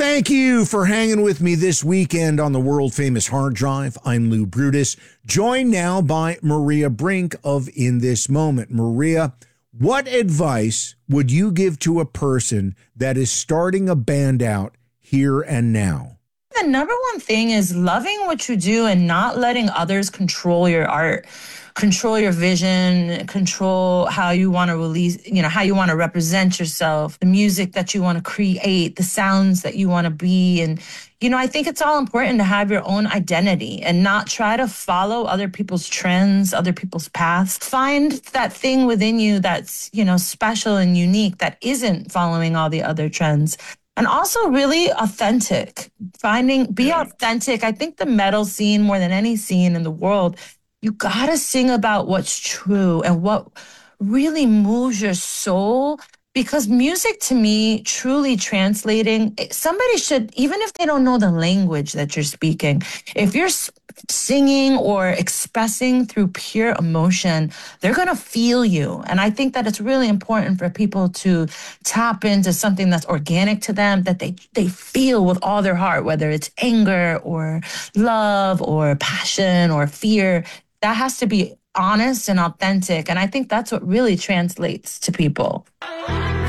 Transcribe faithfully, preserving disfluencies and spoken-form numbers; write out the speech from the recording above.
thank you for hanging with me this weekend on the world famous Hard Drive. I'm Lou Brutus, joined now by Maria Brink of In This Moment. Maria, what advice would you give to a person that is starting a band out here and now? The number one thing is loving what you do and not letting others control your art, control your vision, control how you want to release, you know, how you want to represent yourself, the music that you want to create, the sounds that you want to be. And, you know, I think it's all important to have your own identity and not try to follow other people's trends, other people's paths. Find that thing within you that's, you know, special and unique that isn't following all the other trends. And also really authentic, finding, be yeah. authentic. I think the metal scene, more than any scene in the world, you gotta sing about what's true and what really moves your soul. Because music, to me, truly translating, somebody should, even if they don't know the language that you're speaking, if you're singing or expressing through pure emotion, they're going to feel you. And I think that it's really important for people to tap into something that's organic to them, that they, they feel with all their heart, whether it's anger or love or passion or fear. That has to be honest and authentic. And I think that's what really translates to people.